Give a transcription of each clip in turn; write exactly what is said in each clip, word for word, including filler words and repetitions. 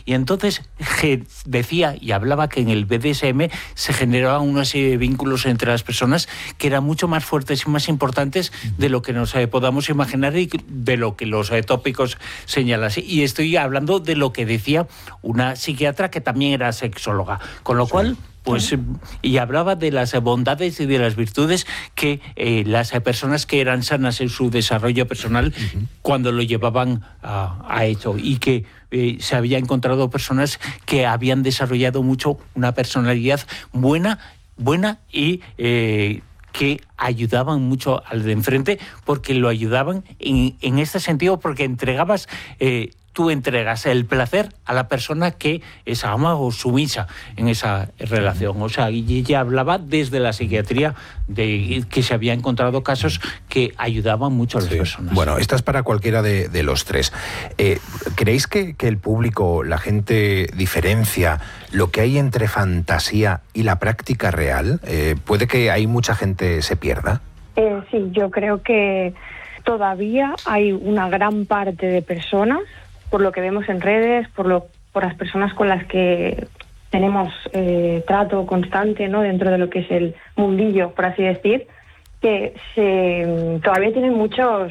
Y entonces decía y hablaba que en el B D S M se generaban una serie de vínculos entre las personas que eran mucho más fuertes y más importantes de lo que nos eh, podamos imaginar y de lo que los eh, tópicos señalan. Y estoy hablando de lo que decía una psiquiatra que también era sexóloga, con lo sí. cual pues y hablaba de las bondades y de las virtudes que eh, las personas que eran sanas en su desarrollo personal uh-huh. cuando lo llevaban a, a esto, y que eh, se había encontrado personas que habían desarrollado mucho una personalidad buena, buena y eh, que ayudaban mucho al de enfrente, porque lo ayudaban en, en este sentido, porque entregabas... Eh, tú entregas el placer a la persona que es ama o sumisa en esa relación. O sea, y ella hablaba desde la psiquiatría de que se había encontrado casos que ayudaban mucho a las sí. personas. Bueno, esta es para cualquiera de, de los tres. Eh, ¿Creéis que, que el público, la gente, diferencia lo que hay entre fantasía y la práctica real? Eh, ¿Puede que ahí mucha gente se pierda? Eh, sí, yo creo que todavía hay una gran parte de personas, por lo que vemos en redes, por lo por las personas con las que tenemos eh, trato constante, ¿no?, dentro de lo que es el mundillo, por así decir, que se, todavía tienen muchos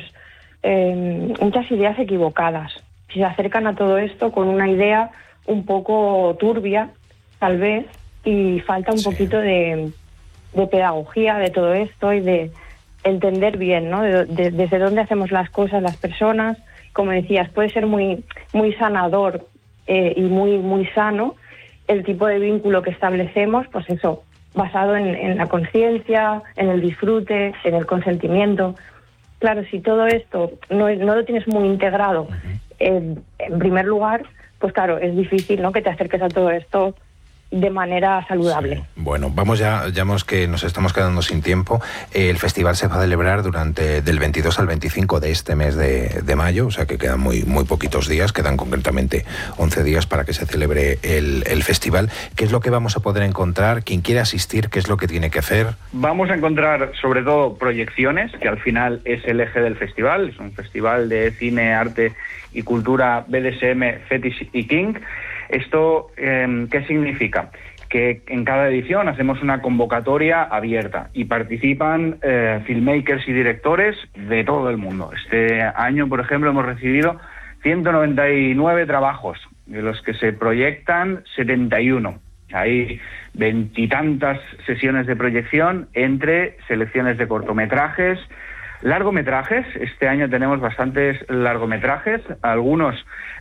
eh, muchas ideas equivocadas. Si se acercan a todo esto con una idea un poco turbia, tal vez, y falta un sí. poquito de, de pedagogía de todo esto y de entender bien, ¿no?, de, de, desde dónde hacemos las cosas las personas. Como decías, puede ser muy muy sanador eh, y muy muy sano el tipo de vínculo que establecemos, pues eso, basado en, en la conciencia, en el disfrute, en el consentimiento. Claro, si todo esto no, no lo tienes muy integrado, eh, en primer lugar, pues claro, es difícil, ¿no?, que te acerques a todo esto de manera saludable. Sí. Bueno, vamos ya, ya vemos que nos estamos quedando sin tiempo. El festival se va a celebrar durante del veintidós al veinticinco de este mes de, de mayo, o sea que quedan muy, muy poquitos días, quedan concretamente once días para que se celebre el, el festival. ¿Qué es lo que vamos a poder encontrar? Quien quiera asistir, ¿qué es lo que tiene que hacer? Vamos a encontrar sobre todo proyecciones, que al final es el eje del festival. Es un festival de cine, arte y cultura B D S M, Fetish y Kink. ¿Esto eh, qué significa? Que en cada edición hacemos una convocatoria abierta y participan eh, filmmakers y directores de todo el mundo. Este año, por ejemplo, hemos recibido ciento noventa y nueve trabajos, de los que se proyectan setenta y uno. Hay veintitantas sesiones de proyección entre selecciones de cortometrajes, largometrajes. Este año tenemos bastantes largometrajes, algunos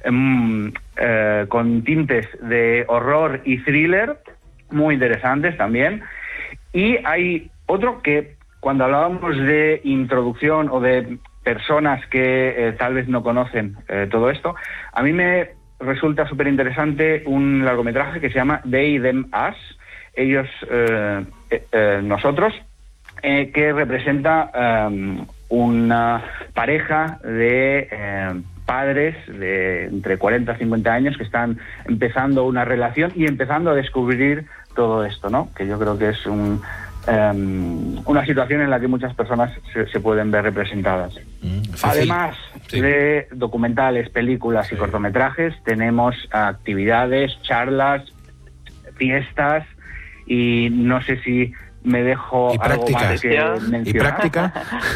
um, eh, con tintes de horror y thriller, muy interesantes también. Y hay otro que, cuando hablábamos de introducción o de personas que eh, tal vez no conocen eh, todo esto, a mí me resulta súper interesante un largometraje que se llama They, Them, Us, ellos, eh, eh, eh, nosotros, Eh, que representa um, una pareja de eh, padres de entre cuarenta y cincuenta años que están empezando una relación y empezando a descubrir todo esto, ¿no? Que yo creo que es un, um, una situación en la que muchas personas se, se pueden ver representadas. Mm, Además sí. de documentales, películas sí. y cortometrajes, tenemos actividades, charlas, fiestas, y no sé si me dejo algo más que mencionar. ¿Y práctica?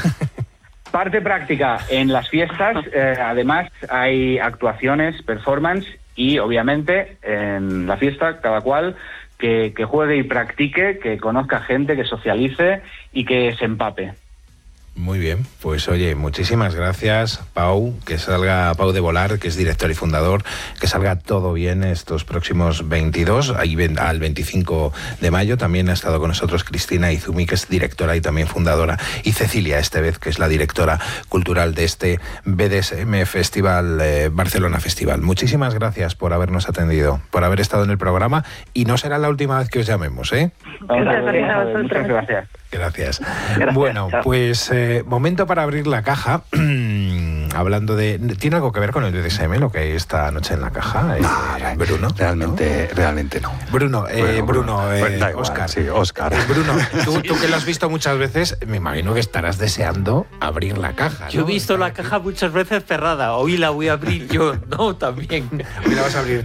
Parte práctica en las fiestas, eh, además hay actuaciones, performance, y obviamente en la fiesta cada cual que, que juegue y practique, que conozca gente, que socialice y que se empape. Muy bien, pues oye, muchísimas gracias, Pau, que salga Pau de Volar, que es director y fundador, que salga todo bien estos próximos veintidós, ahí al veinticinco de mayo. También ha estado con nosotros Cristina Izumi, que es directora y también fundadora, y Cecilia Estevez, que es la directora cultural de este B D S M Festival, eh, Barcelona Festival. Muchísimas gracias por habernos atendido, por haber estado en el programa, y no será la última vez que os llamemos, ¿eh? Gracias, gracias, muchas gracias. Gracias. Gracias. Bueno, Chao. pues eh, momento para abrir la caja. Hablando de... ¿Tiene algo que ver con el B D S M lo que hay esta noche en la caja, eh, no, Bruno? Realmente, ¿no? realmente no. Bruno, eh, bueno, Bruno, bueno, eh, pues da igual, Óscar. Sí, Óscar. Eh, Bruno, tú, tú que lo has visto muchas veces, me imagino que estarás deseando abrir la caja, ¿no? Yo he visto la caja muchas veces cerrada, hoy la voy a abrir yo, ¿no? También. Hoy la vas a abrir